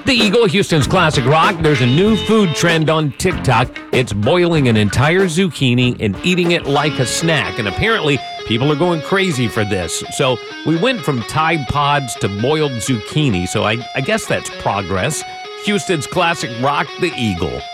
The Eagle, Houston's classic rock. There's a new food trend on TikTok. It's boiling an entire zucchini and eating it like a snack. And apparently, people are going crazy for this. So we went from Tide Pods to boiled zucchini. So I guess that's progress. Houston's classic rock, the Eagle.